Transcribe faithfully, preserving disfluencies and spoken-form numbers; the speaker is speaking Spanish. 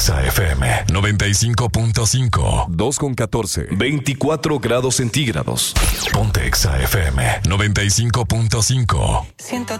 Exa F M noventa y cinco punto cinco. dos con catorce. veinticuatro grados centígrados. Ponte Exa F M noventa y cinco punto cinco. Siento